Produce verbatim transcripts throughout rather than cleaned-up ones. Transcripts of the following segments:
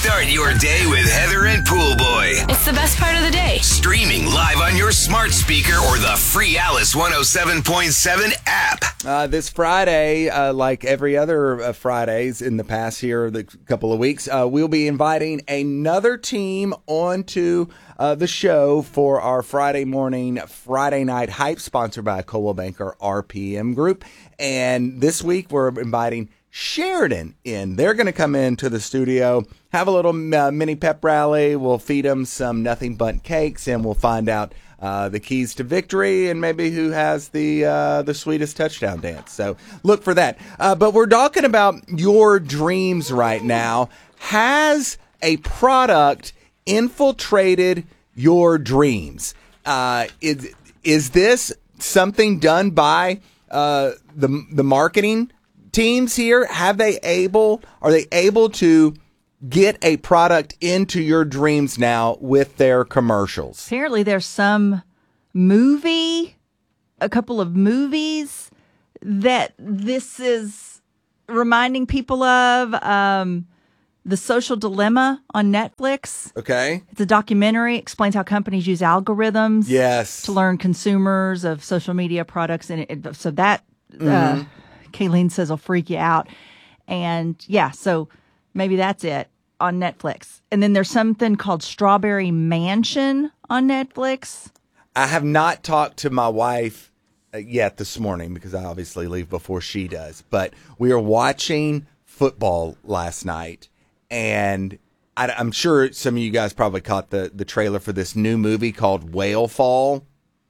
Start your day with Heather and Pool Boy. It's the best part of the day. Streaming live on your smart speaker or the free Alice one oh seven point seven app. Uh, this Friday, uh, like every other uh, Fridays in the past here, the couple of weeks, uh, we'll be inviting another team onto uh, the show for our Friday morning, Friday night hype, sponsored by Coldwell Banker R P M Group. And this week, we're inviting Sheridan in. They're going to come into the studio, have a little uh, mini pep rally. We'll feed them some nothing but cakes, and we'll find out uh, the keys to victory and maybe who has the uh, the sweetest touchdown dance. So look for that. Uh, but we're talking about your dreams right now. Has a product infiltrated your dreams? Uh, is is this something done by uh, the the marketing teams here? Have they able are they able to get a product into your dreams now with their commercials? Apparently there's some movie, a couple of movies that this is reminding people of. Um, The Social Dilemma on Netflix. Okay. It's a documentary. Explains how companies use algorithms Yes. to learn consumers of social media products. And it, so that, Mm-hmm. uh, Kayleen says will freak you out. And yeah, so maybe that's it on Netflix. And then there's something called Strawberry Mansion on Netflix. I have not talked to my wife uh, yet this morning because I obviously leave before she does. But we are watching football last night, and I, I'm sure some of you guys probably caught the, the trailer for this new movie called Whale Fall.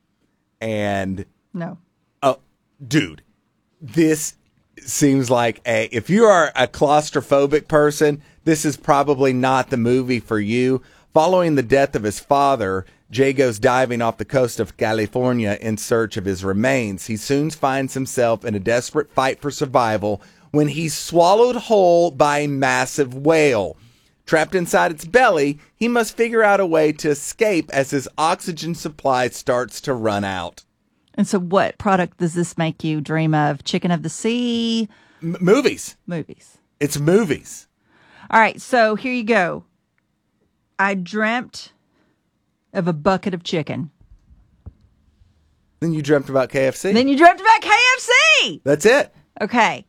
And No. oh, dude, this seems like a, if you are a claustrophobic person, this is probably not the movie for you. Following the death of his father, Jay goes diving off the coast of California in search of his remains. He soon finds himself in a desperate fight for survival when he's swallowed whole by a massive whale. Trapped inside its belly, he must figure out a way to escape as his oxygen supply starts to run out. And so what product does this make you dream of? Chicken of the Sea? M- movies. Movies. It's movies. All right, so here you go. I dreamt of a bucket of chicken. Then you dreamt about K F C. Then you dreamt about K F C. That's it. Okay.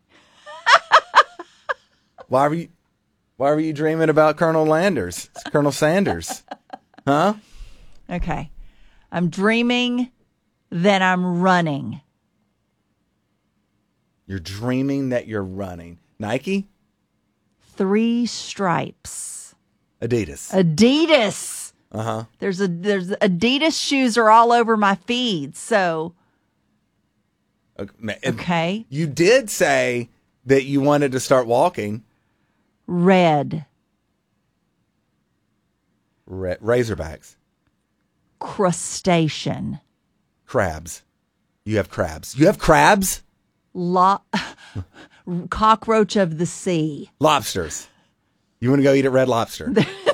Why were you why were you dreaming about Colonel Landers? It's Colonel Sanders. Huh? Okay. I'm dreaming that I'm running. You're dreaming that you're running. Nike? Three stripes. Adidas. Adidas. Uh-huh. There's a there's Adidas shoes are all over my feed. So Okay. okay. You did say that you wanted to start walking. Red. Ra- Razorbacks. Crustacean. Crabs. You have crabs. You have crabs? Lo- cockroach of the sea. Lobsters. You want to go eat at Red Lobster?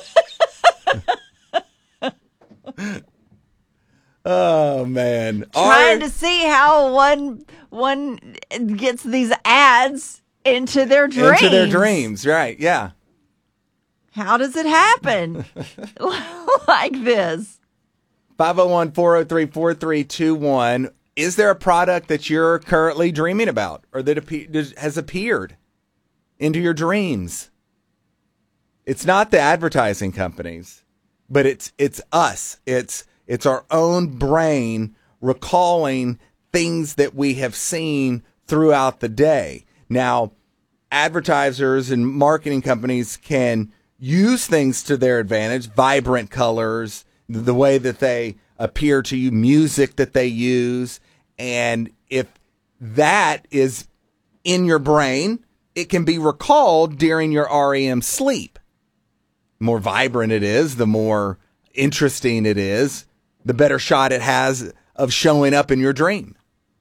Oh, man. Trying Are- to see how one one gets these ads into their dreams. Into their dreams, right, yeah. How does it happen like this? five oh one, four oh three, four three two one. Is there a product that you're currently dreaming about or that appe- does- has appeared into your dreams? It's not the advertising companies, but it's it's us. It's it's our own brain recalling things that we have seen throughout the day. Now, advertisers and marketing companies can use things to their advantage, vibrant colors, the way that they appear to you, music that they use. And if that is in your brain, it can be recalled during your R E M sleep. The more vibrant it is, the more interesting it is, the better shot it has of showing up in your dream.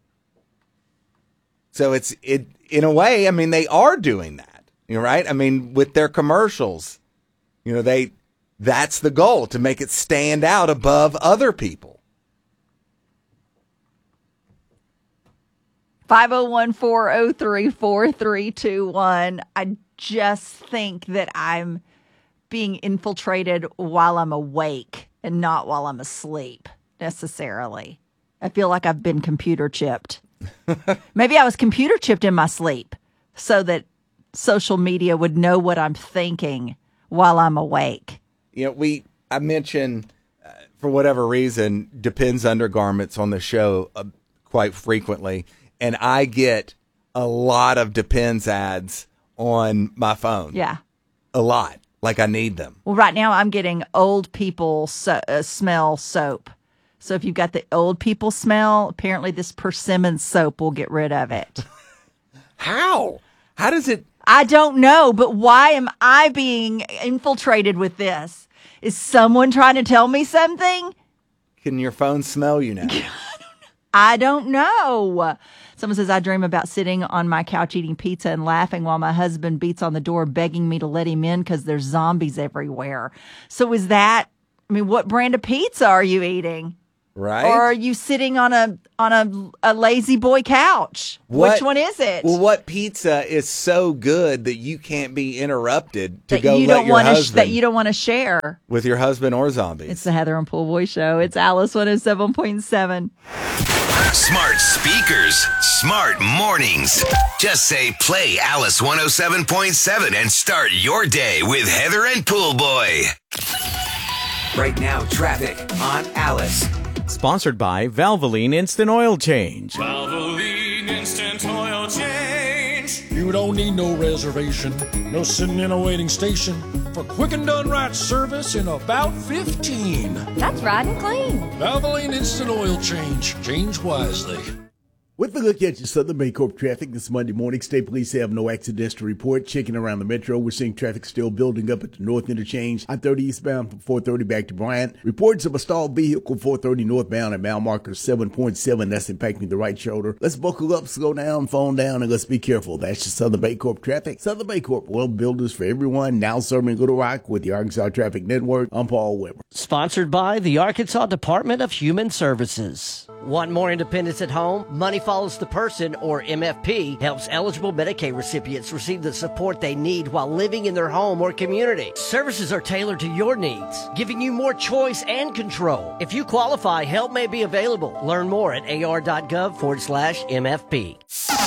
So it's, it, in a way, I mean, they are doing that, you know, right? I mean, with their commercials, you know, they, that's the goal, to make it stand out above other people. five oh one, four oh three, four three two one. I just think that I'm being infiltrated while I'm awake and not while I'm asleep necessarily. I feel like I've been computer chipped. Maybe I was computer chipped in my sleep so that social media would know what I'm thinking while I'm awake. You know, we I mentioned, uh, for whatever reason, Depends undergarments on the show uh, quite frequently, and I get a lot of Depends ads on my phone. Yeah. A lot. Like I need them. Well, right now I'm getting old people so, uh, smell soap. So if you've got the old people smell, apparently this persimmon soap will get rid of it. How? How does it? I don't know, but why am I being infiltrated with this? Is someone trying to tell me something? Can your phone smell you now? I don't know. Someone says, I dream about sitting on my couch eating pizza and laughing while my husband beats on the door begging me to let him in because there's zombies everywhere. So is that, I mean, what brand of pizza are you eating? Right. Or are you sitting on a on a, a lazy boy couch? What, Which one is it? Well, what pizza is so good that you can't be interrupted to that go you let don't your wanna husband sh- that you don't want to share with your husband or zombies? It's the Heather and Pool Boy Show. It's Alice one oh seven point seven. Smart speakers, smart mornings. Just say play Alice one oh seven point seven and start your day with Heather and Pool Boy. Right now, traffic on Alice. Sponsored by Valvoline Instant Oil Change. Valvoline Instant Oil Change. You don't need no reservation, no sitting in a waiting station for quick and done right service in about fifteen. That's right and clean. Valvoline Instant Oil Change. Change wisely. With a look at your Southern Baycorp traffic this Monday morning, state police have no accidents to report. Checking around the metro, we're seeing traffic still building up at the north interchange. I thirty eastbound from four thirty back to Bryant. Reports of a stalled vehicle four thirty northbound at mile marker seven point seven. That's impacting the right shoulder. Let's buckle up, slow down, phone down, and let's be careful. That's your Southern Baycorp traffic. Southern Baycorp, well builders for everyone. Now serving Little Rock with the Arkansas Traffic Network. I'm Paul Weber. Sponsored by the Arkansas Department of Human Services. Want more independence at home? Money Follows the Person, or M F P, helps eligible Medicaid recipients receive the support they need while living in their home or community. Services are tailored to your needs, giving you more choice and control. If you qualify, help may be available. Learn more at ar.gov forward slash MFP.